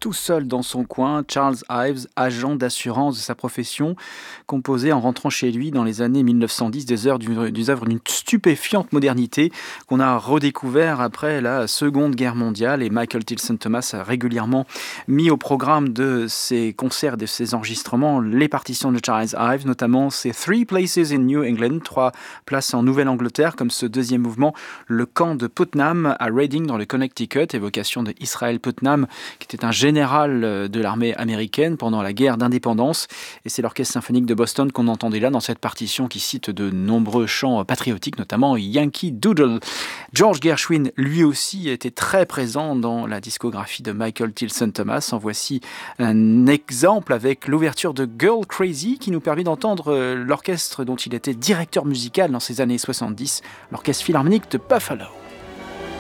tout seul dans son coin, Charles Ives, agent d'assurance de sa profession, composait en rentrant chez lui dans les années 1910 des œuvres d'une stupéfiante modernité qu'on a redécouvert après la Seconde Guerre mondiale, et Michael Tilson Thomas a régulièrement mis au programme de ses concerts, de ses enregistrements, les partitions de Charles Ives, notamment ses Three Places in New England, 3 places en Nouvelle-Angleterre, comme ce deuxième mouvement, le camp de Putnam à Reading dans le Connecticut, évocation de Israel Putnam, qui était un général de l'armée américaine pendant la guerre d'indépendance. Et c'est l'Orchestre symphonique de Boston qu'on entendait là dans cette partition qui cite de nombreux chants patriotiques, notamment Yankee Doodle. George Gershwin, lui aussi, était très présent dans la discographie de Michael Tilson Thomas. En voici un exemple avec l'ouverture de Girl Crazy qui nous permet d'entendre l'orchestre dont il était directeur musical dans ces années 70, l'Orchestre Philharmonique de Buffalo.